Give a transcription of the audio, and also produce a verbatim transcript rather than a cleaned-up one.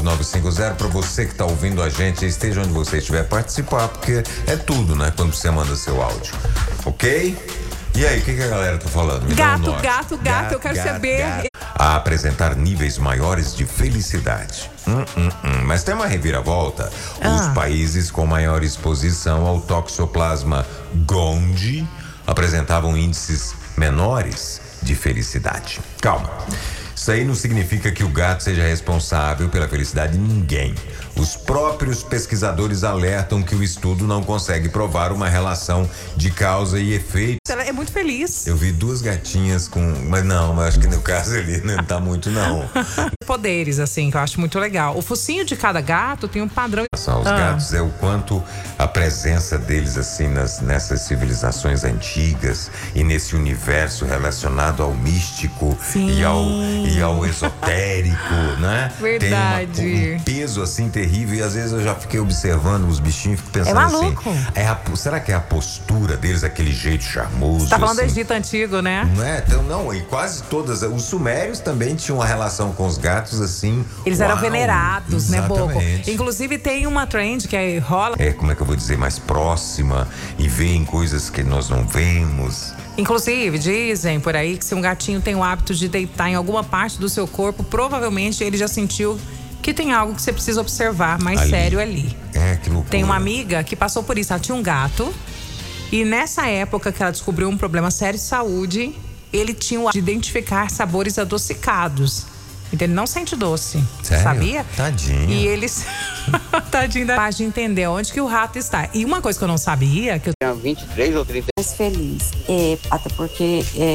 nove nove cinco zero. Para você que está ouvindo a gente, esteja onde você estiver, participar, porque é tudo, né? Quando você manda seu áudio. Ok? E aí, o que, que a galera tá falando? Me gato, dá um norte. gato, gato, gato, eu quero gato, saber. Gato. A apresentar níveis maiores de felicidade. Hum, hum, hum. Mas tem uma reviravolta. Ah. Os países com maior exposição ao Toxoplasma gondii apresentavam índices menores de felicidade. Calma. Isso aí não significa que o gato seja responsável pela felicidade de ninguém. Os próprios pesquisadores alertam que o estudo não consegue provar uma relação de causa e efeito. Ela é muito feliz. Eu vi duas gatinhas com... Mas não, mas acho que no caso ali não tá muito, não. Poderes, assim, que eu acho muito legal. O focinho de cada gato tem um padrão. Os ah. gatos é o quanto a presença deles, assim, nas, nessas civilizações antigas e nesse universo relacionado ao místico e ao, e ao esotérico, né? Verdade. Tem uma, um peso, assim, terrível. E às vezes eu já fiquei observando os bichinhos e fico pensando é maluco. assim... É a, será que é a postura deles, aquele jeito charmoso? Você tá falando assim, do Egito Antigo, né? Não é? Então, não, e quase todas... Os sumérios também tinham uma relação com os gatos, assim... Eles uau, eram venerados, né, Boco? exatamente. Inclusive tem uma trend que é, rola... É, como é que eu vou dizer? Mais próxima e veem coisas que nós não vemos. Inclusive, dizem por aí que se um gatinho tem o hábito de deitar em alguma parte do seu corpo, provavelmente ele já sentiu que tem algo que você precisa observar mais ali. sério ali. É, que loucura. Tem uma amiga que passou por isso. Ela tinha um gato e nessa época que ela descobriu um problema sério de saúde, ele tinha o hábito de identificar sabores adocicados. Então ele não sente doce. Sério? Sabia? Tadinho. E eles... Tadinho da... de entender onde que o rato está. E uma coisa que eu não sabia... que eu tinha vinte e três ou trinta. Mais feliz. É, até porque... É...